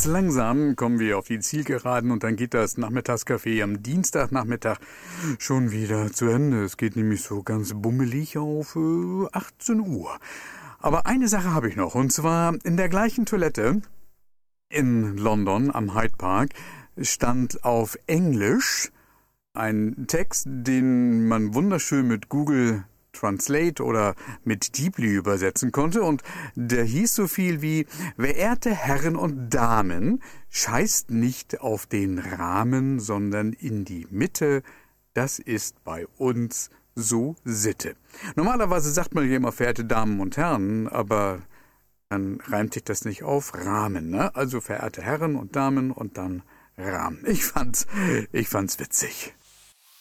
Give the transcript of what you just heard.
langsam kommen wir auf die Zielgeraden und dann geht das Nachmittagscafé am Dienstagnachmittag schon wieder zu Ende. Es geht nämlich so ganz bummelig auf 18 Uhr. Aber eine Sache habe ich noch, und zwar in der gleichen Toilette in London am Hyde Park stand auf Englisch ein Text, den man wunderschön mit Google Translate oder mit Deeply übersetzen konnte, und der hieß so viel wie: Verehrte Herren und Damen, scheißt nicht auf den Rahmen, sondern in die Mitte, das ist bei uns so Sitte. Normalerweise sagt man hier immer verehrte Damen und Herren, aber dann reimt sich das nicht auf Rahmen, ne? Also verehrte Herren und Damen und dann Rahmen. Ich fand's witzig.